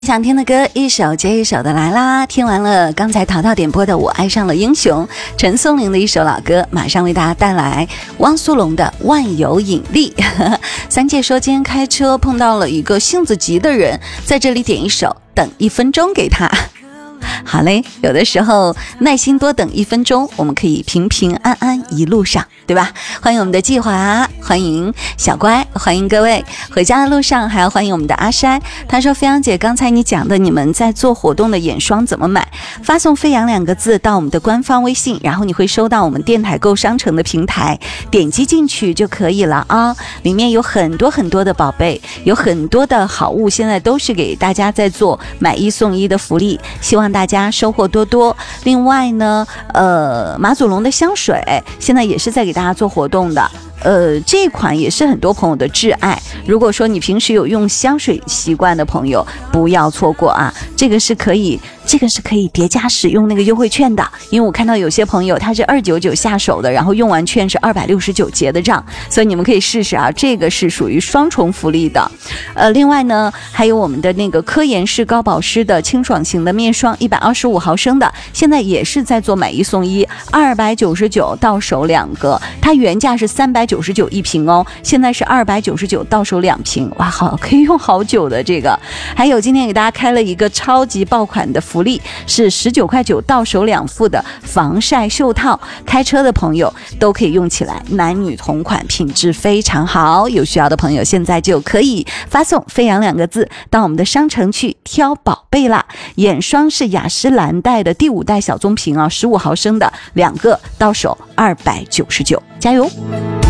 想听的歌一首接一首的来啦，听完了刚才淘淘点播的我爱上了英雄，陈松伶的一首老歌，马上为大家带来汪苏泷的万有引力。三姐说今天开车碰到了一个性子急的人，在这里点一首等1分钟给他。好嘞，有的时候耐心多等1分钟，我们可以平平安安一路上，对吧？欢迎我们的季华，欢迎小乖，欢迎各位回家的路上，还要欢迎我们的阿筛。他说飞扬姐，刚才你讲的你们在做活动的眼霜怎么买？发送飞扬2个字到我们的官方微信，然后你会收到我们电台购商城的平台，点击进去就可以了啊。里面有很多很多的宝贝，有很多的好物，现在都是给大家在做买1送1的福利，希望大家收获多多。另外呢，马祖龙的香水现在也是在给大家做活动的。这一款也是很多朋友的挚爱，如果说你平时有用香水习惯的朋友不要错过啊，这个是可以叠加使用那个优惠券的，因为我看到有些朋友他是299下手的，然后用完券是269结的账，所以你们可以试试啊，这个是属于双重福利的。另外呢，还有我们的那个科颜氏高保湿的清爽型的面霜125毫升的，现在也是在做买1送1，299到手2个，它原价是399一瓶哦，现在是299到手2瓶，哇，好，可以用好久的这个。还有今天给大家开了一个超级爆款的福利，是19.9块到手2副的防晒袖套，开车的朋友都可以用起来，男女同款，品质非常好，有需要的朋友现在就可以发送飞扬2个字到我们的商城去挑宝贝啦。眼霜是雅诗兰黛的第5代小棕瓶啊，15毫升的2个到手299，加油。